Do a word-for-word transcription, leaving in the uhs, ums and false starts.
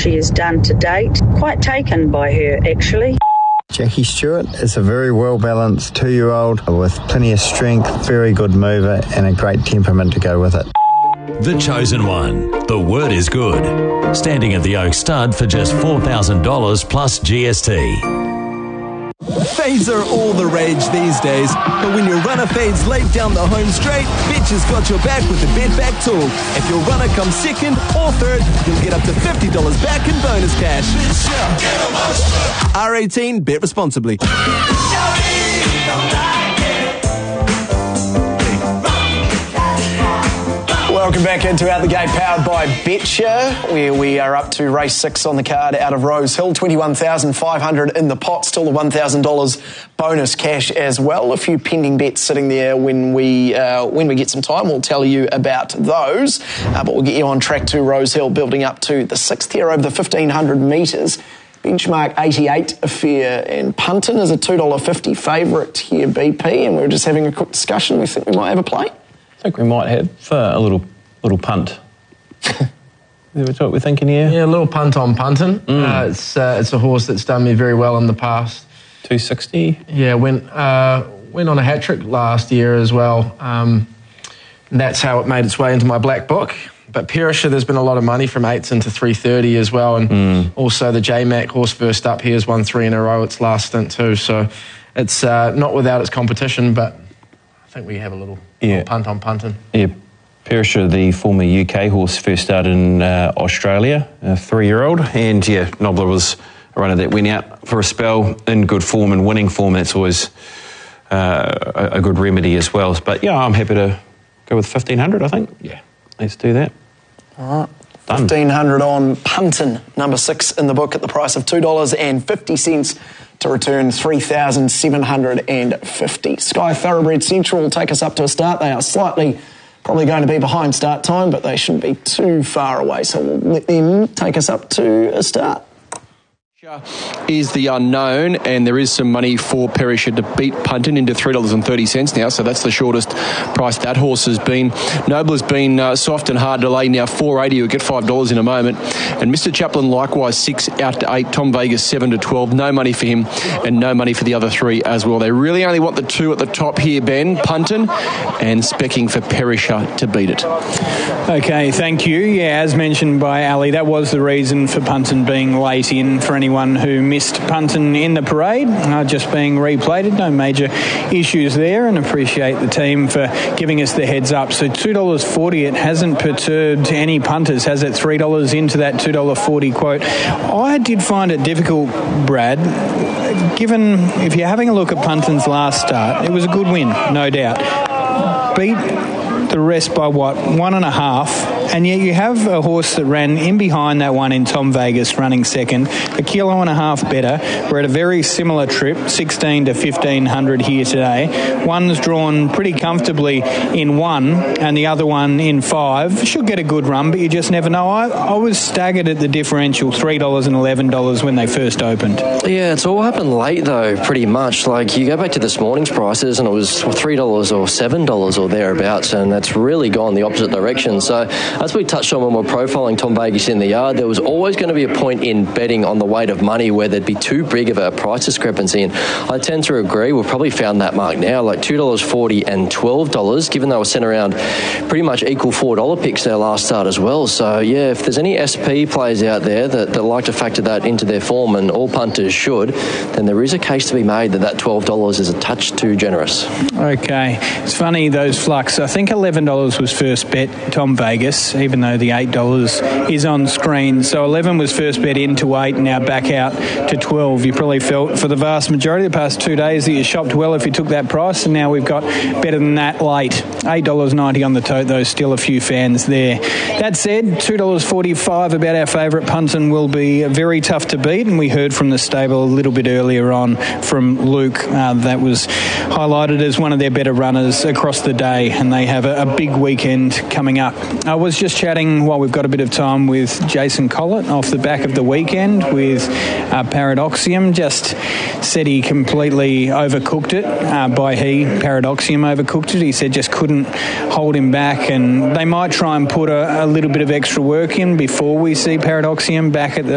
she has done to date. Quite taken by her, actually. Jackie Stewart is a very well-balanced two-year-old with plenty of strength, very good mover and a great temperament to go with it. The Chosen One. The word is good. Standing at the Oak Stud for just four thousand dollars plus G S T. Fades are all the rage these days, but when your runner fades late down the home straight, Bitch has got your back with the Bet Back tool. If your runner comes second or third, you'll get up to fifty dollars back in bonus cash. R eighteen, bet responsibly. Welcome back into Out the Gate, powered by Betcha, where we are up to race six on the card out of Rose Hill. twenty-one thousand five hundred dollars in the pot, still the one thousand dollars bonus cash as well. A few pending bets sitting there. When we uh, when we get some time, we'll tell you about those. Uh, but we'll get you on track to Rose Hill, building up to the sixth here over the fifteen hundred metres. Benchmark eighty-eight affair, and Punton is a two dollars fifty favourite here, B P, and we were just having a quick discussion. We think we might have a play. I think we might have uh, a little little punt. Is that what we're thinking here? Yeah, a little punt on Punton. Mm. Uh, it's uh, it's a horse that's done me very well in the past. two sixty. Yeah, went uh, went on a hat trick last year as well. Um, and that's how it made its way into my black book. But Perisher, there's been a lot of money from eights into three thirty as well, and mm. also the J Mac horse first up here has won three in a row its last stint too. So it's uh, not without its competition, but I think we have a little, yeah. little punt on Punton. Yeah, Perisher, the former U K horse, first started in uh, Australia, a three-year-old, and yeah, Nobler was a runner that went out for a spell in good form and winning form. That's always uh, a, a good remedy as well. But yeah, I'm happy to go with fifteen hundred, I think. Yeah, let's do that. All right. Done. fifteen hundred on Punton, number six in the book at the price of two dollars fifty to return three thousand seven hundred fifty. Sky Thoroughbred Central will take us up to a start. They are slightly probably going to be behind start time, but they shouldn't be too far away, so we'll let them take us up to a start. Is the unknown, and there is some money for Perisher to beat Punton into three dollars thirty now, so that's the shortest price that horse has been. Nobler's been uh, soft and hard to lay now, four eighty, you'll get five dollars in a moment. And Mister Chaplin likewise, six out to eight, Tom Vegas seven to twelve, no money for him and no money for the other three as well. They really only want the two at the top here, Ben, Punton, and specking for Perisher to beat it. Okay, thank you. Yeah, as mentioned by Ali, that was the reason for Punton being late in for anyone who missed Punton in the parade, uh, just being replated. No major issues there, and appreciate the team for giving us the heads up. So two dollars forty, it hasn't perturbed any punters, has it? three dollars into that two dollars forty quote. I did find it difficult, Brad, given if you're having a look at Punton's last start, it was a good win, no doubt. Beat the rest by what, one and a half, and yet you have a horse that ran in behind that one in Tom Vegas running second, a kilo and a half better. We're at a very similar trip, sixteen to fifteen hundred here today. One's drawn pretty comfortably in one and the other one in five. Should get a good run, but you just never know. I, I was staggered at the differential, three dollars and eleven dollars when they first opened. Yeah, it's all happened late though, pretty much. Like you go back to this morning's prices and it was three dollars or seven dollars or thereabouts, and that's really gone the opposite direction. So as we touched on when we we're profiling Tom Vegas in the yard, there was always going to be a point in betting on the weight of money where there'd be too big of a price discrepancy, and I tend to agree. We've probably found that mark now, like two dollars forty and twelve dollars, given they were sent around pretty much equal four dollar picks their last start as well. So yeah, if there's any S P players out there that, that like to factor that into their form, and all punters should, then there is a case to be made that that twelve dollars is a touch too generous. Okay, it's funny, those flux. I think eleven dollars was first bet Tom Vegas, even though the eight dollars is on screen. So eleven was first bet into eight, now back out to twelve. You probably felt for the vast majority of the past two days that you shopped well if you took that price, and now we've got better than that late. eight dollars ninety on the tote, though, still a few fans there. That said, two dollars forty-five about our favourite Punton will be very tough to beat, and we heard from the stable a little bit earlier on from Luke uh, that was highlighted as one of their better runners across the day, and they have a, a big weekend coming up. I was just chatting while we've got a bit of time with Jason Collett off the back of the weekend with uh, Paradoxium. Just said he completely overcooked it. Uh, by he, Paradoxium overcooked it. He said just couldn't hold him back, and they might try and put a, a little bit of extra work in before we see Paradoxium back at the